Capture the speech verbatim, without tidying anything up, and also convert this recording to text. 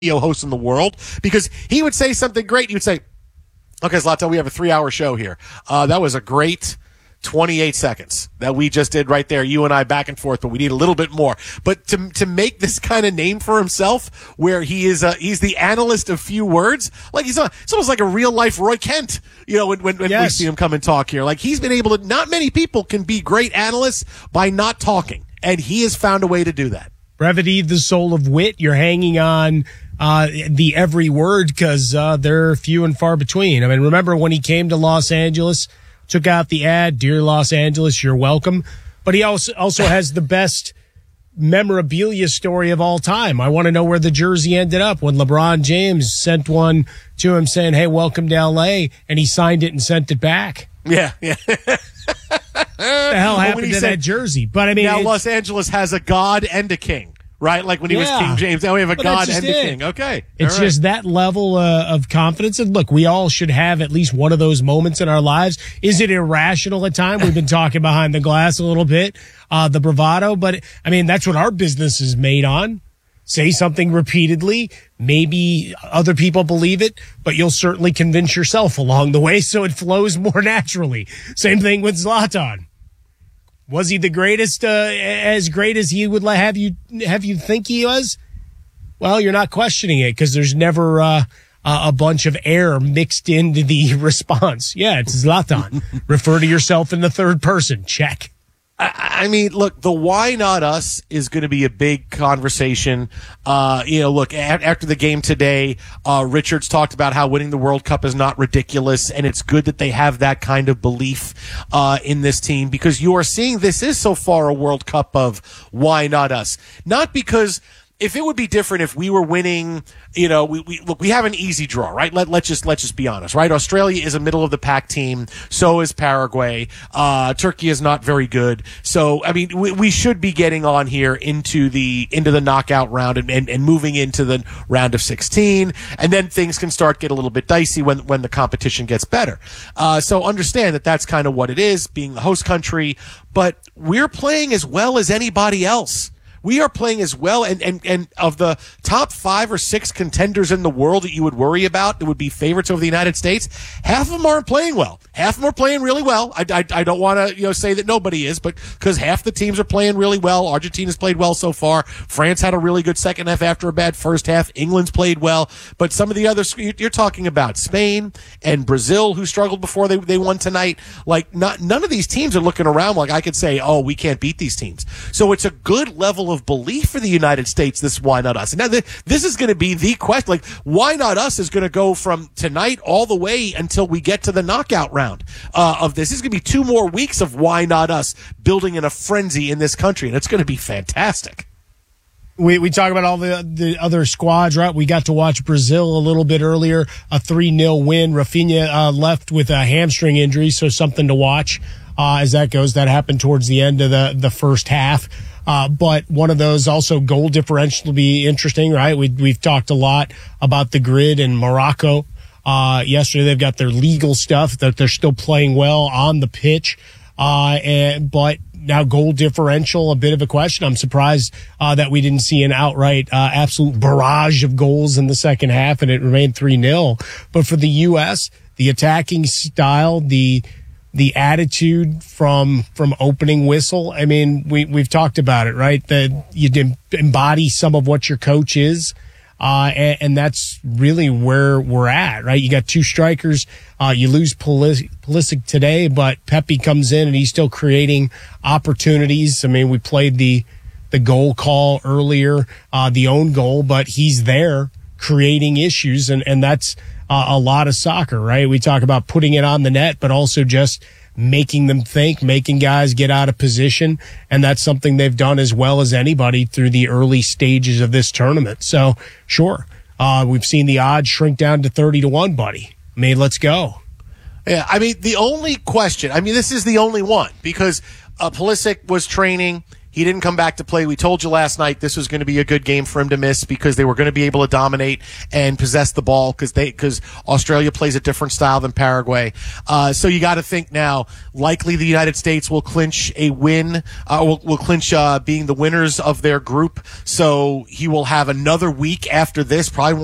host in the world, because he would say something great. He would say, okay, Zlatan, we have a three-hour show here. Uh, that was a great twenty-eight seconds that we just did right there, you and I back and forth, but we need a little bit more. But to to make this kind of name for himself, where he is a, he's the analyst of few words, like he's a, it's almost like a real-life Roy Kent, you know, when, when, when yes. we see him come and talk here. Like, he's been able to, not many people can be great analysts by not talking, and he has found a way to do that. Brevity, the soul of wit. You're hanging on uh, the every word because uh, they're few and far between. I mean, remember when he came to Los Angeles, took out the ad, "Dear Los Angeles, you're welcome." But he also also has the best memorabilia story of all time. I want to know where the jersey ended up when LeBron James sent one to him saying, "Hey, welcome to L A," and he signed it and sent it back. Yeah, yeah. What the hell happened to said, that jersey? But I mean, now Los Angeles has a god and a king, right? Like when he yeah. was King James. Now we have a well, god and it. a king. Okay, it's right. just that level uh, of confidence. And look, we all should have at least one of those moments in our lives. Is it irrational at times? We've been talking behind the glass a little bit, uh, the bravado, but I mean that's what our business is made on. Say something repeatedly. Maybe other people believe it, but you'll certainly convince yourself along the way, so it flows more naturally. Same thing with Zlatan. Was he the greatest, uh, as great as he would have you have you think he was? Well, you're not questioning it because there's never uh, a bunch of air mixed into the response. Yeah, it's Zlatan. Refer to yourself in the third person. Check. I mean, look, the why not us is going to be a big conversation. Uh, you know, look, a- after the game today, uh, Richards talked about how winning the World Cup is not ridiculous, and it's good that they have that kind of belief uh, in this team, because you are seeing this is so far a World Cup of why not us. Not because if it would be different if we were winning, you know, we, we look, we have an easy draw, right? Let, let's just, let's just be honest, right? Australia is a middle of the pack team. So is Paraguay. Uh, Turkey is not very good. So, I mean, we, we should be getting on here into the, into the knockout round and, and, and moving into the round of sixteen. And then things can start get a little bit dicey when, when the competition gets better. Uh, so understand that that's kind of what it is, being the host country, but we're playing as well as anybody else. We are playing as well, and, and, and of the top five or six contenders in the world that you would worry about that would be favorites over the United States, half of them aren't playing well. Half of them are playing really well. I, I, I don't want to you know say that nobody is, but because half the teams are playing really well. Argentina's played well so far. France had a really good second half after a bad first half. England's played well, but some of the others you're talking about, Spain and Brazil, who struggled before they they won tonight. Like not none of these teams are looking around like I could say, oh, we can't beat these teams. So it's a good level of belief for the United States, this why not us. And now th- this is going to be the question, like why not us is going to go from tonight all the way until we get to the knockout round uh, of this. This is going to be two more weeks of why not us building in a frenzy in this country, and it's going to be fantastic. We we talk about all the the other squads, right? We got to watch Brazil a little bit earlier, a three nil win. Rafinha uh, left with a hamstring injury, so something to watch uh, as that goes. That happened towards the end of the, the first half. Uh, but one of those also goal differential will be interesting, right? We, we've talked a lot about the grid in Morocco. Uh, yesterday they've got their legal stuff that they're still playing well on the pitch. Uh, and, but now goal differential, a bit of a question. I'm surprised, uh, that we didn't see an outright, uh, absolute barrage of goals in the second half and it remained three nil. But for the U S, the attacking style, the, the attitude from from opening whistle. I mean, we we've talked about it, right? That you embody some of what your coach is, uh, and, and that's really where we're at, right? You got two strikers. Uh, you lose Pulisic today, but Pepe comes in and he's still creating opportunities. I mean, we played the the goal call earlier, uh, the own goal, but he's there creating issues, and and that's. Uh, a lot of soccer, right? We talk about putting it on the net, but also just making them think, making guys get out of position. And that's something they've done as well as anybody through the early stages of this tournament. So sure, uh, we've seen the odds shrink down to thirty to one, buddy. I mean, let's go. Yeah. I mean, the only question, I mean, this is the only one because uh, Pulisic was training. He didn't come back to play. We told you last night this was going to be a good game for him to miss because they were going to be able to dominate and possess the ball because they because Australia plays a different style than Paraguay. Uh, so you got to think now. Likely, the United States will clinch a win. Uh, will, will clinch uh, being the winners of their group. So he will have another week after this. Probably.